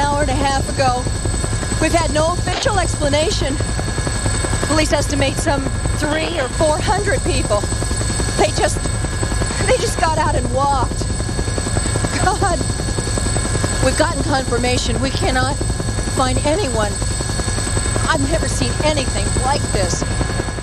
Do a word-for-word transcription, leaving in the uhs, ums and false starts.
hour and a half ago. We've had no official explanation. Police estimate some three or four hundred people. They just, they just got out and walked. God, we've gotten confirmation. We cannot find anyone. I've never seen anything like this.